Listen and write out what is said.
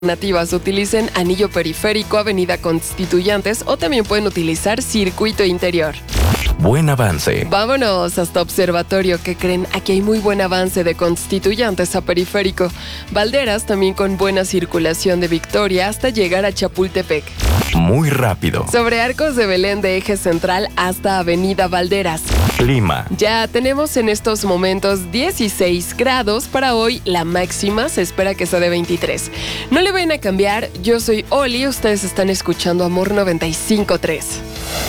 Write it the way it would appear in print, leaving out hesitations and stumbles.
alternativas. Utilicen Anillo Periférico, Avenida Constituyentes o también pueden utilizar Circuito Interior. Buen avance. Vámonos hasta Observatorio. ¿Qué creen? Aquí hay muy buen avance de Constituyentes a Periférico. Valderas también con buena circulación de Victoria hasta llegar a Chapultepec. Muy rápido. Sobre Arcos de Belén de Eje Central hasta Avenida Valderas. Clima. Ya tenemos en estos momentos 16 grados. Para hoy la máxima se espera que sea de 23. No le vayan a cambiar. Yo soy Oli. Ustedes están escuchando Amor 95.3.